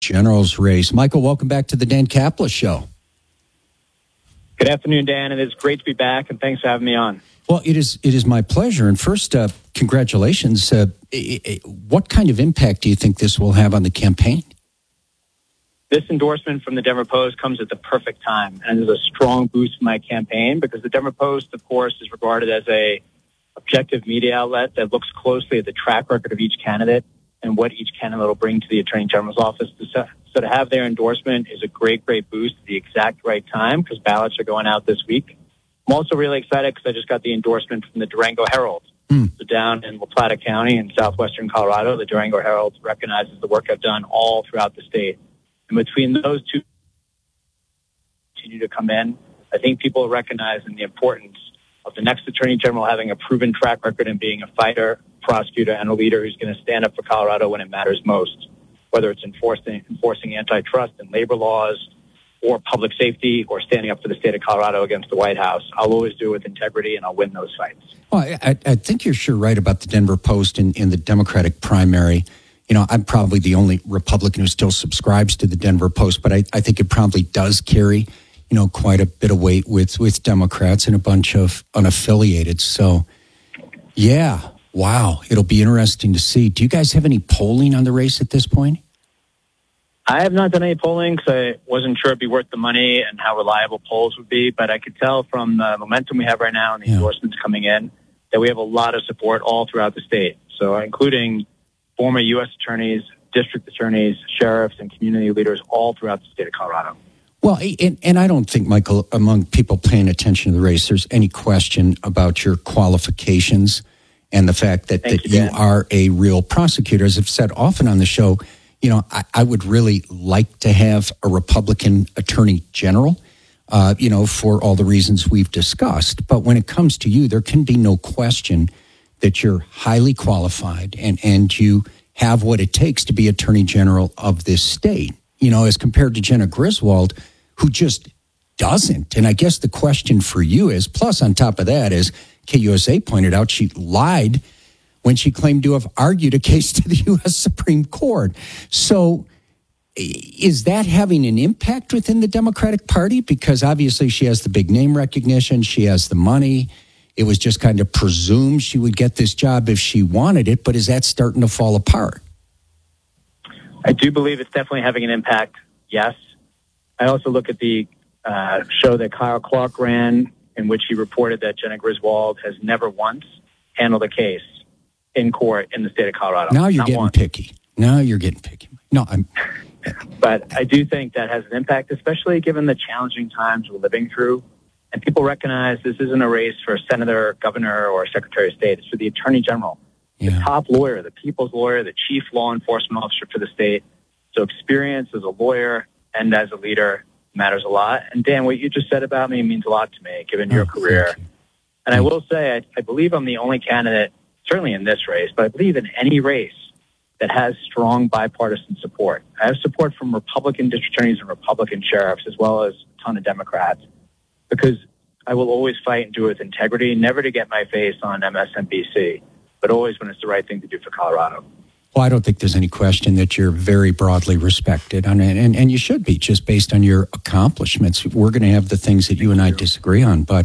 General's race. Michael, welcome back to the Dan Caplis Show. Good afternoon, Dan. It is great to be back, and thanks for having me on. Well, it is my pleasure. And first, congratulations. What kind of impact do you think this will have on the campaign? This endorsement from the Denver Post comes at the perfect time, and is a strong boost for my campaign because the Denver Post, of course, is regarded as a objective media outlet that looks closely at the track record of each candidate and what each candidate will bring to the Attorney General's office. So to have their endorsement is a great boost at the exact right time because ballots are going out this week. I'm also really excited because I just got the endorsement from the Durango Herald. So down in La Plata County in southwestern Colorado, the Durango Herald recognizes the work I've done all throughout the state. And between those two continue to come in, I think people are recognizing the importance of the next Attorney General having a proven track record and being a fighter, prosecutor, and a leader who's going to stand up for Colorado when it matters most, whether it's enforcing antitrust and labor laws or public safety or standing up for the state of Colorado against the White House. I'll always do it with integrity, and I'll win those fights. Well, I think you're sure right about the Denver Post in the Democratic primary. You know, I'm probably the only Republican who still subscribes to the Denver Post, but I think it probably does carry, quite a bit of weight with Democrats and a bunch of unaffiliated. So, yeah, wow, it'll be interesting to see. Do you guys have any polling on the race at this point? I have not done any polling because I wasn't sure it'd be worth the money and how reliable polls would be, but I could tell from the momentum we have right now and the endorsements coming in that we have a lot of support all throughout the state. So including former U.S. attorneys, district attorneys, sheriffs, and community leaders all throughout the state of Colorado. Well, and I don't think, Michael, among people paying attention to the race, there's any question about your qualifications and the fact that you are a real prosecutor. As I've said often on the show, I would really like to have a Republican attorney general, for all the reasons we've discussed. But when it comes to you, there can be no question that you're highly qualified and you have what it takes to be attorney general of this state, as compared to Jena Griswold, who just doesn't. And I guess the question for you is, plus on top of that, as KUSA pointed out, she lied when she claimed to have argued a case to the U.S. Supreme Court. So is that having an impact within the Democratic Party? Because obviously she has the big name recognition, she has the money. It was just kind of presumed she would get this job if she wanted it, but is that starting to fall apart? I do believe it's definitely having an impact, yes. I also look at the show that Kyle Clark ran in which he reported that Jena Griswold has never once handled a case in court in the state of Colorado. Now you're getting picky. No, But I do think that has an impact, especially given the challenging times we're living through. And people recognize this isn't a race for a senator, governor, or secretary of state. It's for the attorney general, the top lawyer, the people's lawyer, the chief law enforcement officer for the state. So experience as a lawyer and as a leader matters a lot. And Dan, what you just said about me means a lot to me, given your career. And I will say, I believe I'm the only candidate, certainly in this race, but I believe in any race that has strong bipartisan support. I have support from Republican district attorneys and Republican sheriffs, as well as a ton of Democrats, because I will always fight and do it with integrity, never to get my face on MSNBC, but always when it's the right thing to do for Colorado. Well, I don't think there's any question that you're very broadly respected, and you should be, just based on your accomplishments. We're going to have the things that you and I disagree on, but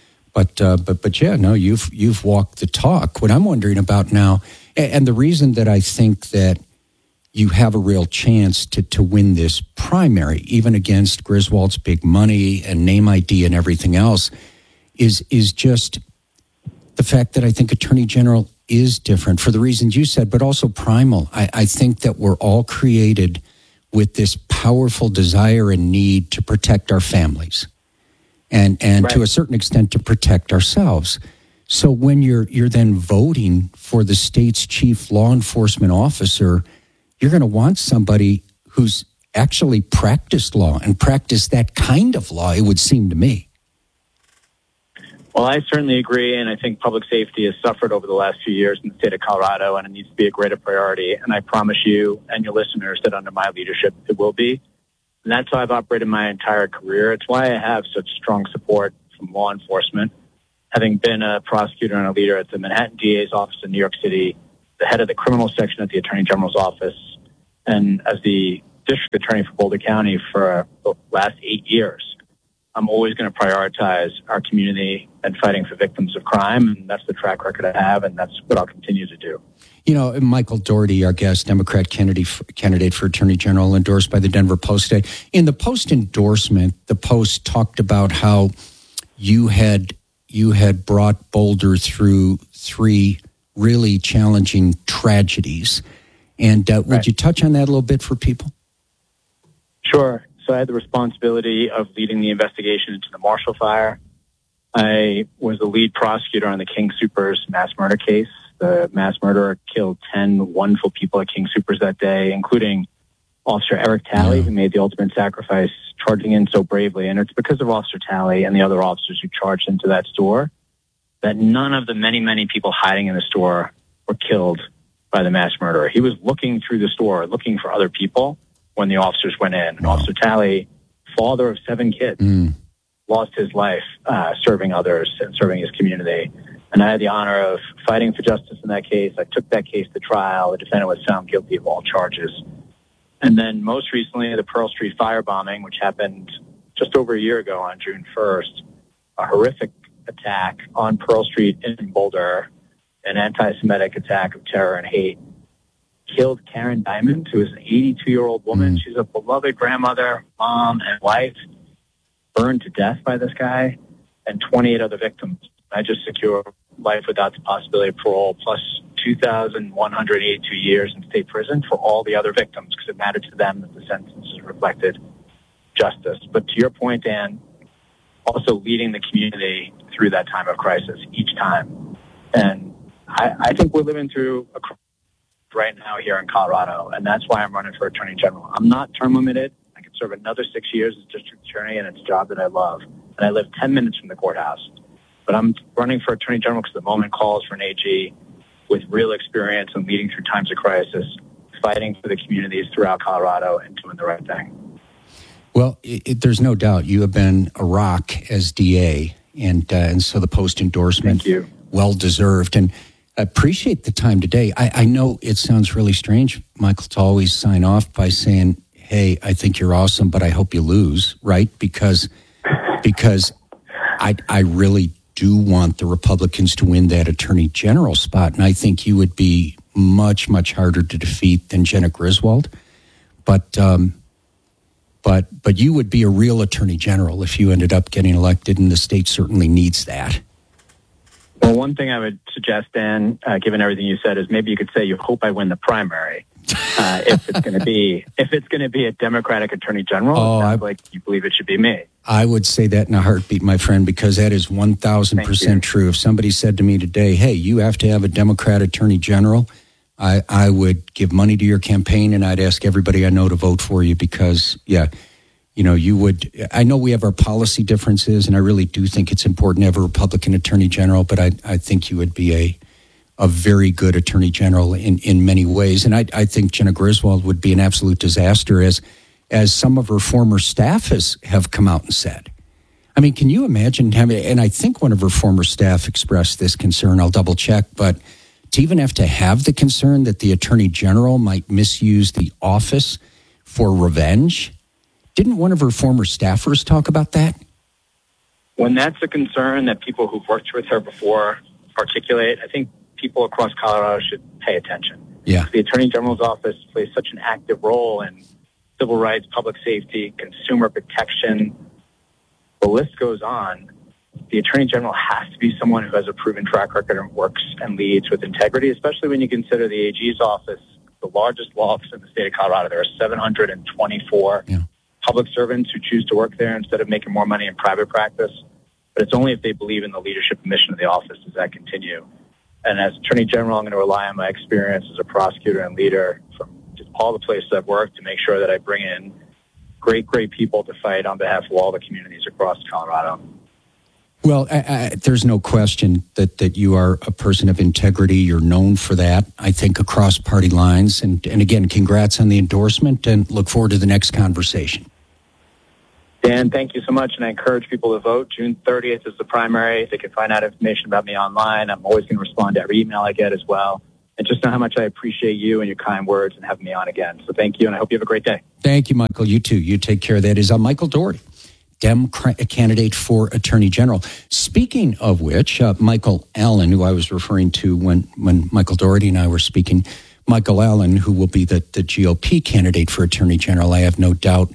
yeah, no, you've walked the talk. What I'm wondering about now, and the reason that I think that you have a real chance to win this primary, even against Griswold's big money and name ID and everything else, is just the fact that I think Attorney General is different for the reasons you said, but also primal. I think that we're all created with this powerful desire and need to protect our families and to a certain extent to protect ourselves. So when you're then voting for the state's chief law enforcement officer, you're going to want somebody who's actually practiced law and practiced that kind of law, it would seem to me. Well, I certainly agree, and I think public safety has suffered over the last few years in the state of Colorado, and it needs to be a greater priority. And I promise you and your listeners that under my leadership, it will be. And that's how I've operated my entire career. It's why I have such strong support from law enforcement, having been a prosecutor and a leader at the Manhattan DA's office in New York City, the head of the criminal section at the Attorney General's office, and as the district attorney for Boulder County for the last 8 years, I'm always going to prioritize our community and fighting for victims of crime. And that's the track record I have, and that's what I'll continue to do. You know, Michael Dougherty, our guest, Democrat candidate for Attorney General, endorsed by the Denver Post today. In the Post endorsement, the Post talked about how you had brought Boulder through 3 really challenging tragedies. And would you touch on that a little bit for people? Sure. So I had the responsibility of leading the investigation into the Marshall Fire. I was the lead prosecutor on the King Soopers mass murder case. The mass murderer killed 10 wonderful people at King Soopers that day, including Officer Eric Talley, who made the ultimate sacrifice, charging in so bravely. And it's because of Officer Talley and the other officers who charged into that store that none of the many, many people hiding in the store were killed by the mass murderer. He was looking through the store, looking for other people when the officers went in. And Officer Talley, father of 7 kids, lost his life serving others and serving his community. And I had the honor of fighting for justice in that case. I took that case to trial. The defendant was found guilty of all charges. And then most recently, the Pearl Street firebombing, which happened just over a year ago on June 1st, a horrific attack on Pearl Street in Boulder, an anti-Semitic attack of terror and hate, killed Karen Diamond, who is an 82-year-old woman. She's a beloved grandmother, mom, and wife, burned to death by this guy, and 28 other victims. I just secured life without the possibility of parole, plus 2,182 years in state prison for all the other victims, because it mattered to them that the sentences reflected justice. But to your point, Dan, also leading the community through that time of crisis each time. And I think we're living through a crisis right now here in Colorado, and that's why I'm running for Attorney General. I'm not term limited. I could serve another 6 years as district attorney, and it's a job that I love. And I live 10 minutes from the courthouse. But I'm running for Attorney General because the moment calls for an AG with real experience and leading through times of crisis, fighting for the communities throughout Colorado and doing the right thing. Well, there's no doubt you have been a rock as DA, and so the Post endorsement, well deserved. And I appreciate the time today. I know it sounds really strange, Michael, to always sign off by saying, "Hey, I think you're awesome, but I hope you lose," right? Because I really do want the Republicans to win that Attorney General spot, and I think you would be much, much harder to defeat than Jenna Griswold. But you would be a real Attorney General if you ended up getting elected, and the state certainly needs that. Well, one thing I would suggest, Dan, given everything you said, is maybe you could say you hope I win the primary. If it's going to be a Democratic Attorney General, it sounds like you believe it should be me. I would say that in a heartbeat, my friend, because that is 1,000% true. If somebody said to me today, "Hey, you have to have a Democrat Attorney General," I would give money to your campaign, and I'd ask everybody I know to vote for you because, you would. I know we have our policy differences, and I really do think it's important to have a Republican Attorney General, but I think you would be a very good Attorney General in many ways. And I think Jenna Griswold would be an absolute disaster, as some of her former staff have come out and said. I mean, can you imagine having, and I think one of her former staff expressed this concern, I'll double check, but to even have to have the concern that the Attorney General might misuse the office for revenge. Didn't one of her former staffers talk about that? When that's a concern that people who've worked with her before articulate, I think people across Colorado should pay attention. Yeah. The Attorney General's office plays such an active role in civil rights, public safety, consumer protection. The list goes on. The Attorney General has to be someone who has a proven track record and works and leads with integrity, especially when you consider the AG's office, the largest law office in the state of Colorado. There are 724 public servants who choose to work there instead of making more money in private practice. But it's only if they believe in the leadership and mission of the office does that continue. And as Attorney General, I'm going to rely on my experience as a prosecutor and leader from all the places I've worked to make sure that I bring in great people to fight on behalf of all the communities across Colorado. Well, there's no question that you are a person of integrity. You're known for that, I think, across party lines. And again, congrats on the endorsement, and look forward to the next conversation. Dan, thank you so much, and I encourage people to vote. June 30th is the primary. They can find out information about me online. I'm always going to respond to every email I get as well. and just know how much I appreciate you and your kind words and having me on again. So thank you, and I hope you have a great day. Thank you, Michael. You too. You take care. That is Michael Dougherty, Dem candidate for Attorney General. Speaking of which, Michael Allen, who I was referring to when Michael Dougherty and I were speaking, Michael Allen, who will be the GOP candidate for Attorney General, I have no doubt,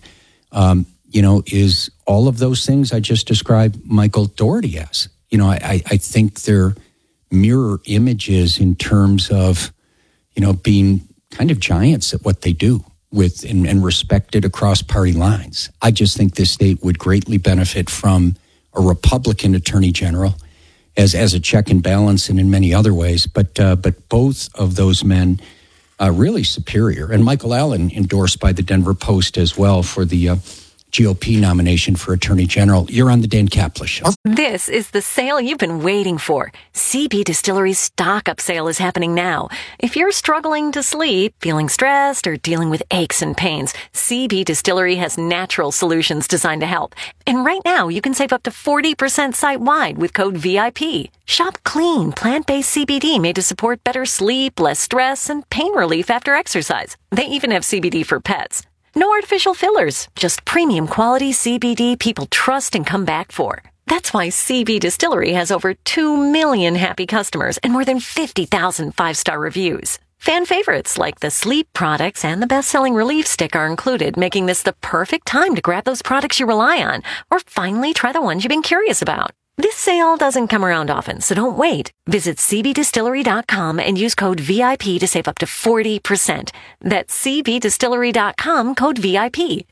is all of those things I just described Michael Dougherty as. I think they're mirror images in terms of, being kind of giants at what they do and respected across party lines. I just think this state would greatly benefit from a Republican Attorney General as a check and balance and in many other ways. But both of those men really superior. And Michael Allen endorsed by the Denver Post as well for the GOP nomination for Attorney General. You're on the Dan Caplis Show. This is the sale you've been waiting for. CB Distillery's stock-up sale is happening now. If you're struggling to sleep, feeling stressed, or dealing with aches and pains, CB Distillery has natural solutions designed to help. And right now, you can save up to 40% site-wide with code VIP. Shop clean, plant-based CBD made to support better sleep, less stress, and pain relief after exercise. They even have CBD for pets. No artificial fillers, just premium quality CBD people trust and come back for. That's why CB Distillery has over 2 million happy customers and more than 50,000 five-star reviews. Fan favorites like the sleep products and the best-selling relief stick are included, making this the perfect time to grab those products you rely on or finally try the ones you've been curious about. This sale doesn't come around often, so don't wait. Visit cbdistillery.com and use code VIP to save up to 40%. That's cbdistillery.com, code VIP.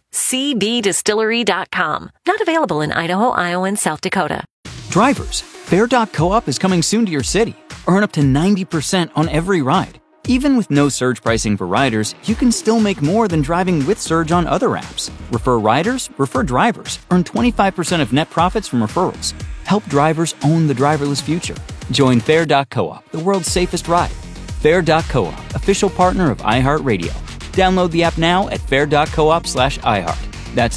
cbdistillery.com. Not available in Idaho, Iowa, and South Dakota. Drivers, Fare.coop is coming soon to your city. Earn up to 90% on every ride. Even with no surge pricing for riders, you can still make more than driving with Surge on other apps. Refer riders, refer drivers. Earn 25% of net profits from referrals. Help drivers own the driverless future. Join Fare.coop, the world's safest ride. Fare.coop, official partner of iHeartRadio. Download the app now at fare.coop/iHeart. That's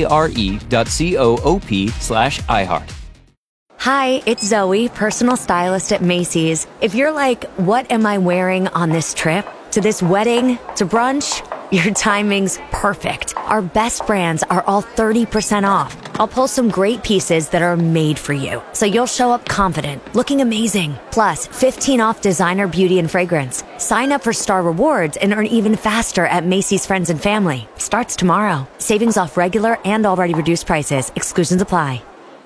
FARE.coop/iHeart. Hi, it's Zoe, personal stylist at Macy's. If you're like, what am I wearing on this trip? To this wedding? To brunch? Your timing's perfect. Our best brands are all 30% off. I'll pull some great pieces that are made for you, so you'll show up confident, looking amazing. Plus, 15 off designer beauty and fragrance. Sign up for Star Rewards and earn even faster at Macy's Friends and Family. Starts tomorrow. Savings off regular and already reduced prices. Exclusions apply.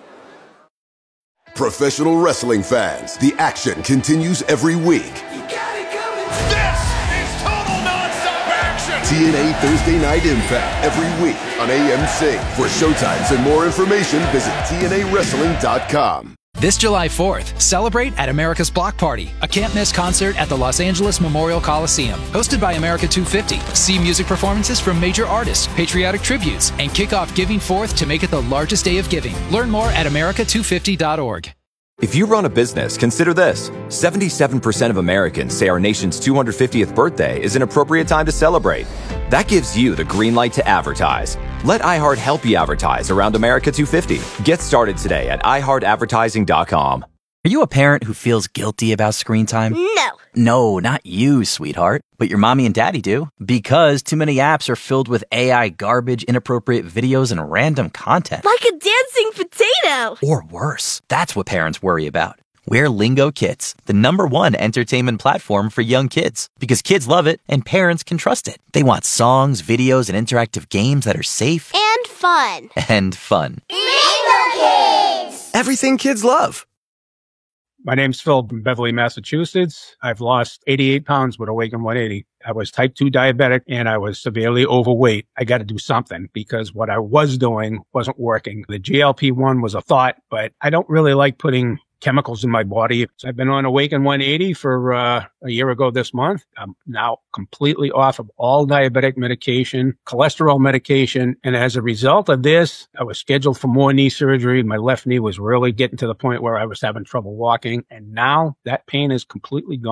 Professional wrestling fans, the action continues every week. You got it coming. This is total nonstop action. TNA Thursday Night Impact every week on AMC. For showtimes and more information, visit TNAWrestling.com. This July 4th, celebrate at America's Block Party, a can't-miss concert at the Los Angeles Memorial Coliseum. Hosted by America 250. See music performances from major artists, patriotic tributes, and kick off Giving Forth to make it the largest day of giving. Learn more at America250.org. If you run a business, consider this. 77% of Americans say our nation's 250th birthday is an appropriate time to celebrate. That gives you the green light to advertise. Let iHeart help you advertise around America 250. Get started today at iHeartAdvertising.com. Are you a parent who feels guilty about screen time? No. No, not you, sweetheart. But your mommy and daddy do. Because too many apps are filled with AI garbage, inappropriate videos, and random content. Like a dancing potato. Or worse. That's what parents worry about. We're Lingo Kids, the #1 entertainment platform for young kids. Because kids love it and parents can trust it. They want songs, videos, and interactive games that are safe. And fun. And fun. Lingo Kids! Everything kids love. My name's Phil from Beverly, Massachusetts. I've lost 88 pounds with Awaken 180. I was type 2 diabetic and I was severely overweight. I got to do something because what I was doing wasn't working. The GLP-1 was a thought, but I don't really like putting chemicals in my body. So I've been on Awaken 180 for a year ago this month. I'm now completely off of all diabetic medication, cholesterol medication. And as a result of this, I was scheduled for more knee surgery. My left knee was really getting to the point where I was having trouble walking. And now that pain is completely gone.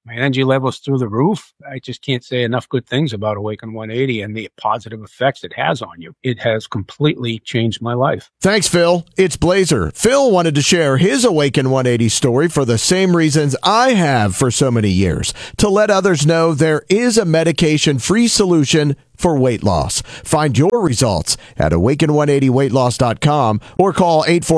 My energy level's through the roof. I just can't say enough good things about Awaken 180 and the positive effects it has on you. It has completely changed my life. Thanks, Phil. It's Blazer. Phil wanted to share his Awaken 180 story for the same reasons I have for so many years, to let others know there is a medication-free solution for weight loss. Find your results at awaken180weightloss.com or call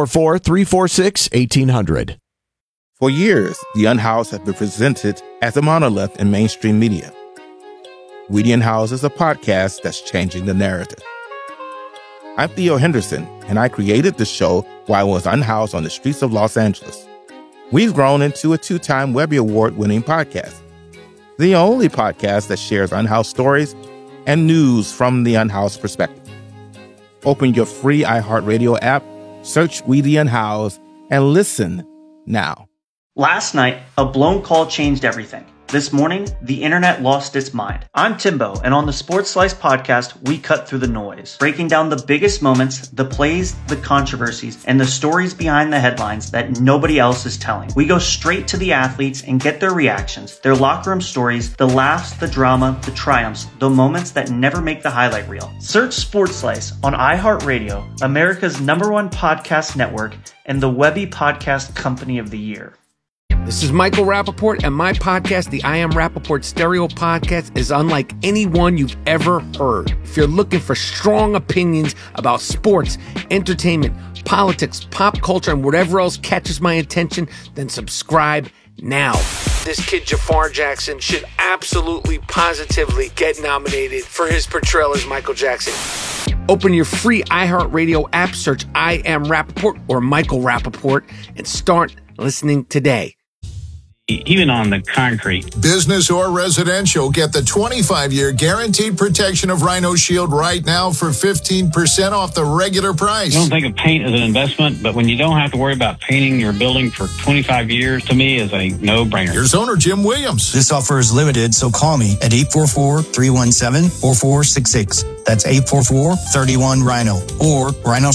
844-346-1800. For years, The Unhoused has been presented as a monolith in mainstream media. We The Unhoused is a podcast that's changing the narrative. I'm Theo Henderson, and I created the show while I was unhoused on the streets of Los Angeles. We've grown into a 2-time Webby Award-winning podcast, the only podcast that shares unhoused stories and news from the unhoused perspective. Open your free iHeartRadio app, search We The Unhoused, and listen now. Last night, a blown call changed everything. This morning, the internet lost its mind. I'm Timbo, and on the Sports Slice podcast, we cut through the noise, breaking down the biggest moments, the plays, the controversies, and the stories behind the headlines that nobody else is telling. We go straight to the athletes and get their reactions, their locker room stories, the laughs, the drama, the triumphs, the moments that never make the highlight reel. Search Sports Slice on iHeartRadio, America's #1 podcast network, and the Webby Podcast Company of the Year. This is Michael Rappaport, and my podcast, the I Am Rappaport Stereo Podcast, is unlike any one you've ever heard. If you're looking for strong opinions about sports, entertainment, politics, pop culture, and whatever else catches my attention, then subscribe now. This kid, Jafar Jackson, should absolutely, positively get nominated for his portrayal as Michael Jackson. Open your free iHeartRadio app, search I Am Rappaport or Michael Rappaport, and start listening today. Even on the concrete. Business or residential, get the 25-year guaranteed protection of Rhino Shield right now for 15% off the regular price. I don't think of paint as an investment, but when you don't have to worry about painting your building for 25 years, to me is a no-brainer. Here's owner Jim Williams. This offer is limited, so call me at 844-317-4466. That's 844-31-RHINO or